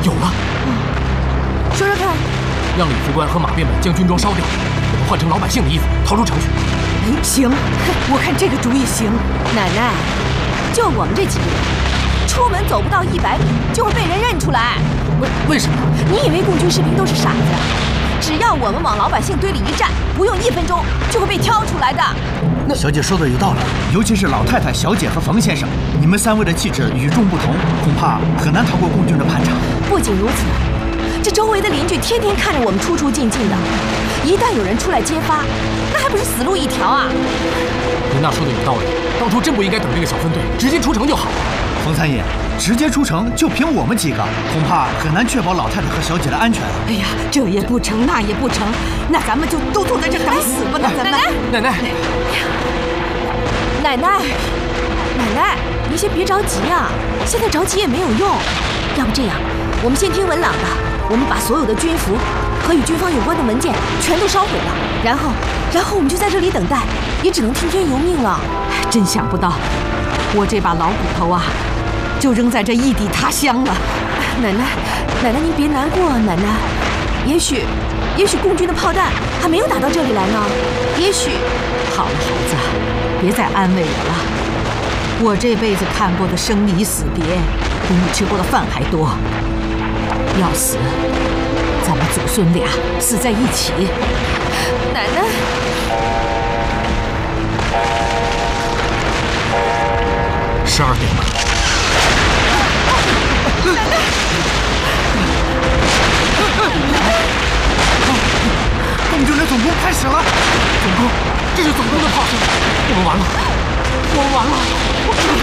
有了。 说说看。 让李副官和马便们将军装烧掉，我们换成老百姓的衣服逃出城去。 行，我看这个主意行。奶奶，就我们这几个人，出门走不到100米就会被人认出来。 为什么？ 你以为共军士兵都是傻子？只要我们往老百姓堆里一站，不用1分钟就会被挑出来的。 小姐说的有道理，尤其是老太太、小姐和冯先生，你们3位的气质与众不同，恐怕很难逃过共军的盘查。 不仅如此，这周围的邻居天天看着我们出进的，一旦有人出来揭发，那还不是死路一条啊！ 您那说的有道理，当初真不应该等这个小分队，直接出城就好了。 冯三爷，直接出城就凭我们几个，恐怕很难确保老太太和小姐的安全。 哎呀，这也不成，那也不成，那咱们就都坐在这等死吧！那咱们奶奶， 奶奶，您先别着急啊，现在着急也没有用。要不这样，我们先听文朗的，我们把所有的军服和与军方有关的文件全都烧毁了，然后我们就在这里等待，也只能听天由命了。 真想不到，我这把老骨头啊，就扔在这异地他乡了。 奶奶，您别难过，奶奶。也许共军的炮弹还没有打到这里来呢。也许…… 好了，孩子，别再安慰我了。我这辈子看过的生离死别，比你吃过的饭还多。要死，咱们祖孙俩死在一起。 奶奶。 12点了。 共军的总攻开始了！ 总攻，这是总攻的炮声，我们完了！